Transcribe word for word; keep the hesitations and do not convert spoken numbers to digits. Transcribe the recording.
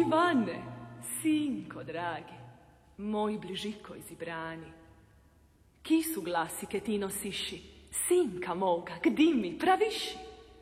Ivane, sinko dragi, moj bližiko izibrani, ki su glasi ke ti nosiši, sinka moga, gdi mi praviši?